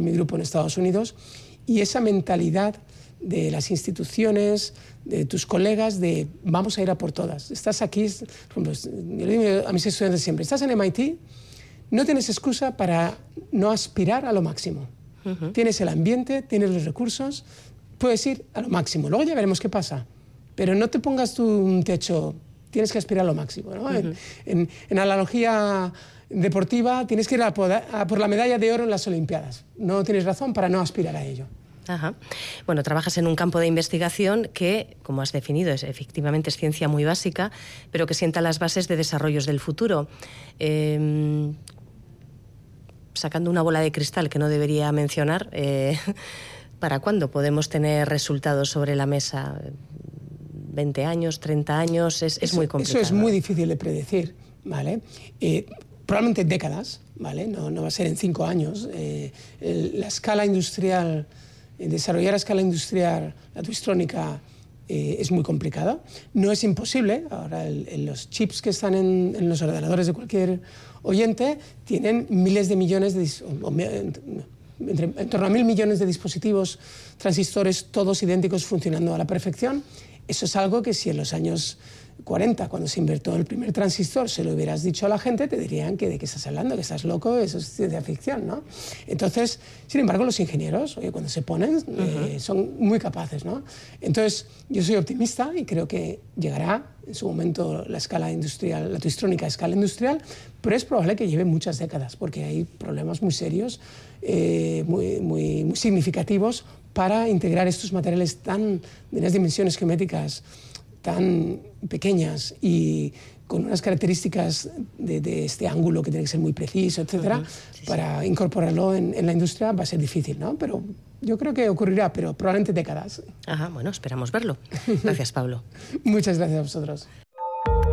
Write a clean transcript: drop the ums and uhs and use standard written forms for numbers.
mi grupo en Estados Unidos, y esa mentalidad de las instituciones, de tus colegas, de vamos a ir a por todas. Estás aquí, por ejemplo, yo le digo a mis estudiantes siempre, estás en MIT, no tienes excusa para no aspirar a lo máximo. Tienes el ambiente, tienes los recursos, puedes ir a lo máximo. Luego ya veremos qué pasa. Pero no te pongas tú un techo, tienes que aspirar a lo máximo, ¿no? En analogía deportiva, tienes que ir a por la medalla de oro en las Olimpiadas. No tienes razón para no aspirar a ello. Ajá. Bueno, trabajas en un campo de investigación que, como has definido, efectivamente es ciencia muy básica, pero que sienta las bases de desarrollos del futuro. Sacando una bola de cristal que no debería mencionar, ¿para cuándo podemos tener resultados sobre la mesa? ¿20 años, 30 años? Es muy complicado. Eso es muy difícil de predecir, ¿vale? Probablemente décadas, ¿vale? No va a ser en 5 años. La escala industrial, desarrollar a escala industrial la twistrónica es muy complicado. No es imposible. Ahora los chips que están en los ordenadores de cualquier oyente tienen miles de millones en torno a 1.000 millones de dispositivos, transistores, todos idénticos, funcionando a la perfección. Eso es algo que si en los años 40, cuando se inventó el primer transistor, se lo hubieras dicho a la gente, te dirían que de qué estás hablando, que estás loco, eso es ciencia ficción, ¿no? Entonces, sin embargo, los ingenieros, cuando se ponen, son muy capaces, ¿no? Entonces, yo soy optimista y creo que llegará en su momento la escala industrial, la twistrónica a escala industrial, pero es probable que lleve muchas décadas, porque hay problemas muy serios, muy significativos para integrar estos materiales de unas dimensiones geométricas tan pequeñas y con unas características de este ángulo que tiene que ser muy preciso, etcétera, para incorporarlo en la industria va a ser difícil, ¿no? Pero yo creo que ocurrirá, pero probablemente décadas. Ajá, bueno, esperamos verlo. Gracias, Pablo. Muchas gracias a vosotros.